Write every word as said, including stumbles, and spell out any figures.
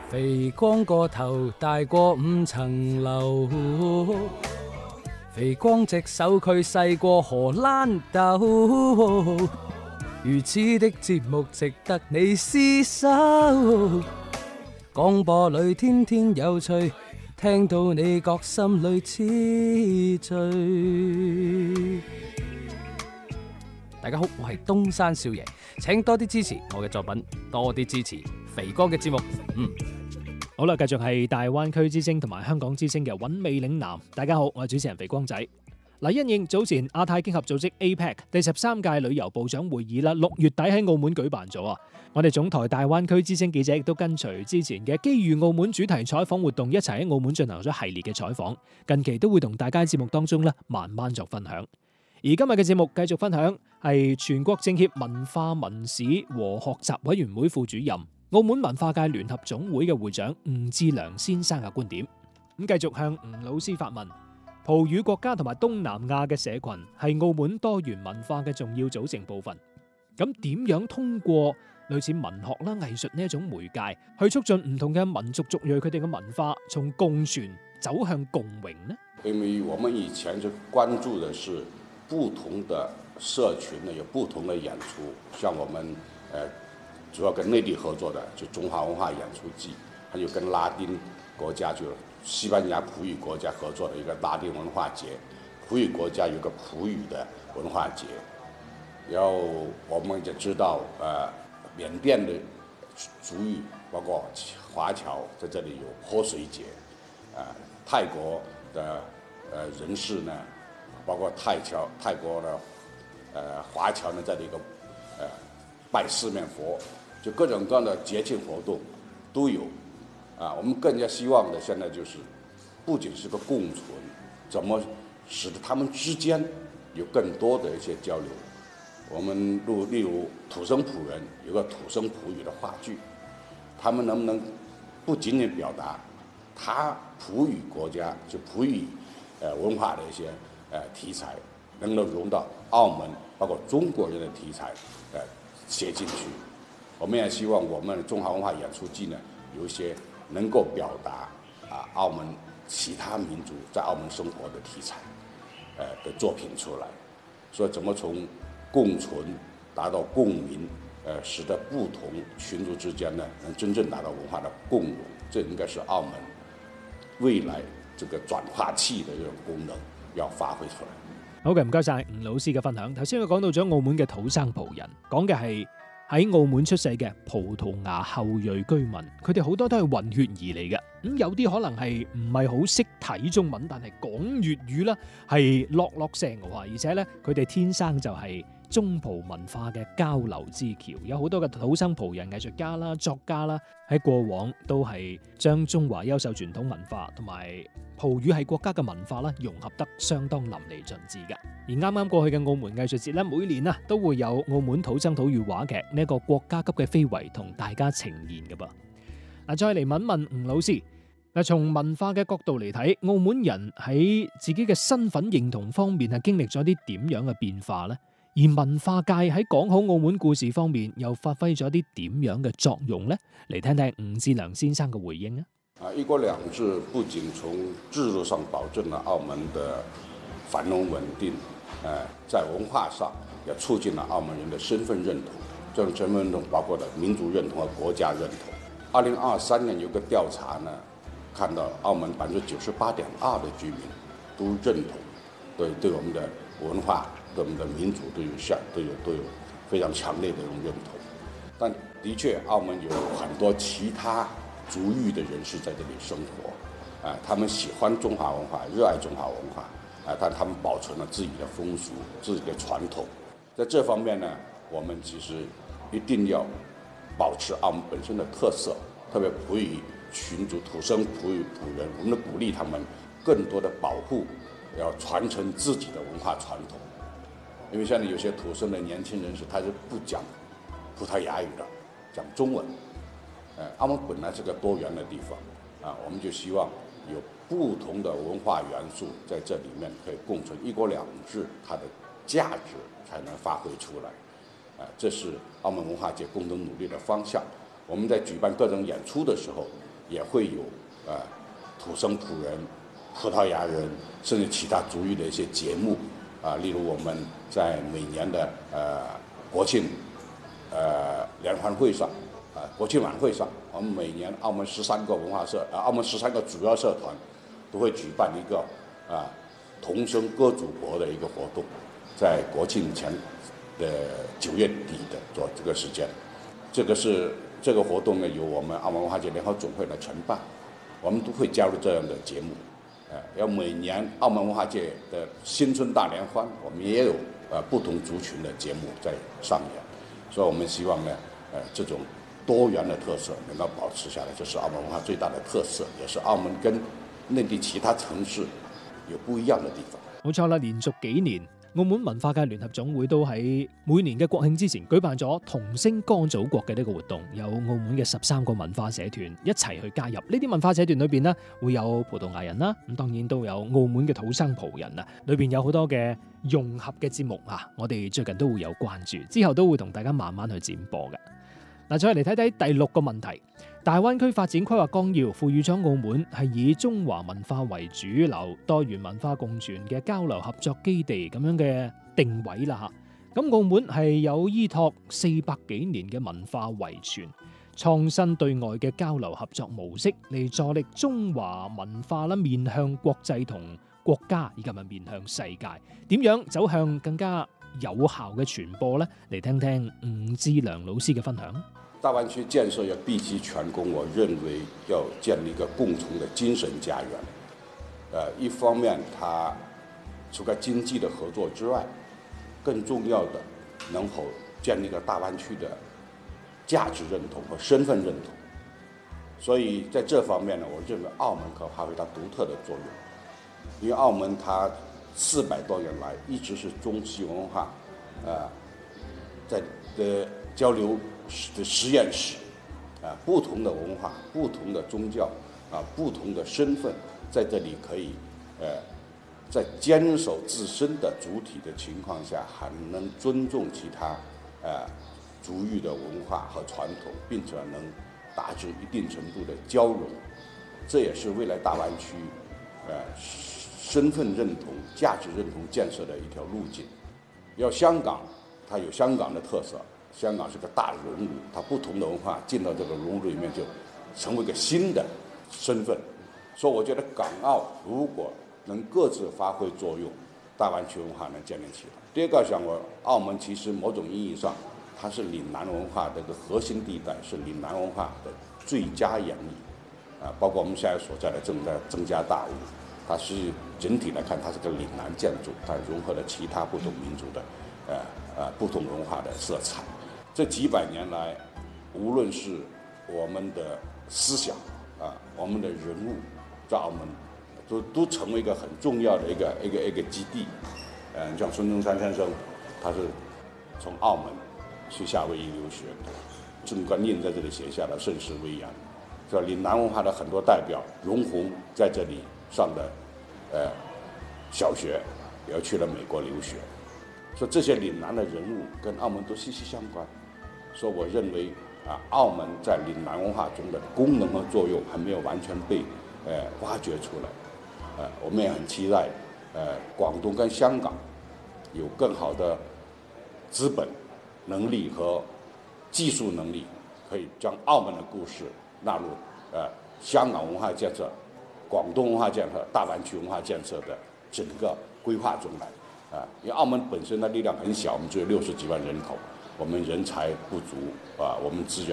肥光個頭大過五層樓，肥光隻手佢細過荷蘭豆，如此的節目值得你廝守。廣播裏天天有趣，聽到你覺心裏痴醉。大家好，我係東山少爺，請多啲支持我嘅作品，多啲支持肥哥嘅節目。嗯， 好啦，繼續係大灣區之星同埋香港之星嘅韻味嶺南。大家好，我係主持人肥光仔。嗱，因應早前亞太經合組織 A P E C 第十三屆旅遊部長會議啦，六月底喺澳門舉辦咗啊。我哋總台大灣區之星記者亦都跟隨之前嘅機遇澳門主題採訪活動，一齊喺澳門進行咗系列嘅採訪。近期都會同大家喺節目當中咧慢慢作分享。而今日嘅節目繼續分享係全國政協文化文史和學習委員會副主任、澳門文化界聯合總會嘅會長吳志良先生嘅觀點。咁繼續向吳老師發問：葡語國家同埋東南亞嘅社群係澳門多元文化嘅重要組成部分。咁點樣通過類似文學啦、藝術呢一種媒介，去促進唔同嘅民族族裔佢哋嘅文化從共存走向共榮呢？ 因為我們以前就關注的是不同的社群呢有不同的演出，像我們呃主要跟內地合作的就中華文化演出季，還有跟拉丁國家就西班牙葡語國家合作的一個拉丁文化節，葡語國家有個葡語的文化節。然後我們也知道呃緬甸的族裔包括華僑在這裡有潑水節，呃泰國的呃人士呢包括泰僑泰國的呃華僑呢在這個呃拜四面佛，就各種各樣的節慶活動都有啊。我們更加希望的現在就是不僅是個共存，怎麼使得他們之間有更多的一些交流。我們例例如土生葡人有個土生葡語的話劇，他們能不能不僅僅表達他葡語國家就葡語呃文化的一些呃題材，能夠融到澳門包括中國人的題材呃寫進去。我們也希望我們中華文化演出季呢有一些能夠表達啊澳門其他民族在澳門生活的題材呃的作品出來。所以怎麼從共存達到共鳴，呃，使得不同群族之間呢，能真正達到文化的共融，這應該是澳門未來這個轉化器的這種功能要發揮出來。 好嘅，唔該晒吳老師嘅分享。頭先佢講到咗澳門嘅土生葡人，講嘅係喺澳門出世嘅葡萄牙後裔居民，佢哋好多都係混血兒嚟嘅。咁、嗯、有啲可能係唔係好識睇中文，但係講粵語啦，係落落聲嘅話，而且咧佢哋天生就係中葡文化嘅交流之橋，有好多嘅土生葡人藝術家啦、作家啦，喺過往都係將中華優秀傳統文化同埋葡語系國家嘅文化啦融合得相當淋漓盡致嘅。而啱啱過去嘅澳門藝術節咧，每年啊都會有澳門土生土語話劇呢一個國家級嘅非遺同大家呈現嘅噃。嗱，再嚟問問吳老師，嗱，從文化嘅角度嚟睇，澳門人喺自己嘅身份認同方面係經歷咗啲點樣嘅變化呢？而文化界喺講好澳門故事方面又發揮咗啲點樣嘅作用呢？嚟聽聽吳志良先生嘅回應啊！ 啊，一國兩制不僅從制度上保證了澳門的繁榮穩定，呃，在文化上也促進了澳門人的身份認同。這種身份認同包括了民族認同和國家認同。二零二三年有個調查呢，看到澳門百分之九十八點二的居民都認同，對對我們的文化、對我們的民族都有相都有都有非常強烈的一種認同。但的確，澳門有很多其他族裔的人士在這裡生活，啊，他們喜歡中華文化，熱愛中華文化，啊，但他們保存了自己的風俗、自己的傳統。在這方面呢，我們其實一定要保持澳門本身的特色，特別葡語群族、土生葡語葡人，我們鼓勵他們更多的保護，要傳承自己的文化傳統。因為現在有些土生的年輕人士，他是不講葡萄牙語的，講中文。呃，澳門本來是個多元的地方，啊，我們就希望有不同的文化元素在這裡面可以共存，一國兩制它的價值才能發揮出來。啊，這是澳門文化界共同努力的方向。我們在舉辦各種演出的時候， 也会有啊、呃、土生葡人、葡萄牙人，甚至其他族裔的一些节目啊、呃，例如我们在每年的呃国庆呃联欢会上啊、呃、国庆晚会上，我们每年澳门十三个文化社啊、呃、澳门十三个主要社团都会举办一个啊、呃、同声歌祖国的一个活动，在国庆前的九月底的做这个时间，这个是这个活动呢由我们澳门文化节联合总会来承办，我们都会加入这样的节目。呃，要每年澳门文化界的新春大联欢，我们也有呃不同族群的节目在上演，所以我们希望呢，呃，这种多元的特色能够保持下来，这是澳门文化最大的特色，也是澳门跟內地其他城市有不一樣嘅地方。 冇錯啦，連續幾年澳門文化界聯合總會都喺每年嘅國慶之前舉辦咗同聲歌祖國嘅呢個活動，有澳門嘅十三個文化社團一齊去加入。呢啲文化社團裏邊呢，會有葡萄牙人啦，咁當然都有澳門嘅土生葡人啊，裏邊有好多嘅融合嘅節目啊，我哋最近都會有關注，之後都會同大家慢慢去展播嘅。嗱，再嚟睇睇第六個問題，大灣區發展規劃綱要賦予咗澳門係以中華文化為主流、多元文化共存嘅交流合作基地咁樣嘅定位啦嚇。咁澳門係有依託四百幾年嘅文化遺傳，創新對外嘅交流合作模式，嚟助力中華文化啦面向國際同國家，以及係面向世界，點樣走向更加有效嘅傳播呢？嚟聽聽吳志良老師嘅分享。 大灣區建設要畢其全功，我認為要建立一個共同的精神家園。呃，一方面，它除了經濟的合作之外，更重要的能否建立一個大灣區的價值認同和身份認同。所以在這方面呢，我認為澳門可發揮它獨特的作用，因為澳門它四百多年來一直是中西文化，呃，在的交流的實驗室，啊，不同的文化、不同的宗教、啊，不同的身份，在這裡可以，呃，在堅守自身的主體的情況下，還能尊重其他，呃，族裔的文化和傳統，並且能達至一定程度的交融，這也是未來大灣區，呃，身份認同、價值認同建設的一條路徑。要香港，它有香港的特色。香港是個大熔爐，它不同的文化進到這個熔爐裡面，就成為一個新的身份。所以我覺得港澳如果能各自發揮作用，大灣區文化能建立起來。第二個想我，澳門其實某種意義上，它是嶺南文化的一個核心地帶，是嶺南文化的最佳演繹。啊，包括我們現在所在的正在增加大屋，它是整體來看，它是個嶺南建築，它融合了其他不同民族的，呃呃不同文化的色彩。這幾百年來，無論是我們的思想啊，我們的人物，在澳門都都成為一個很重要的一個一個一個基地。嗯，像孫中山先生，他是從澳門去夏威夷留學，鄭觀念在這裡寫下了盛世威揚。這嶺南文化的很多代表，容閎在這裡上的呃小學，也要去了美國留學。所以這些嶺南的人物跟澳門都息息相關。所以我認為啊，澳門在嶺南文化中的功能和作用還沒有完全被呃挖掘出來。呃，我們也很期待呃廣東跟香港有更好的資本能力和技術能力，可以將澳門的故事納入呃香港文化建設、廣東文化建設、大灣區文化建設的整個規劃中來。啊，因為澳門本身的力量很小，我們只有六十幾萬人口，我們人才不足啊，我們資源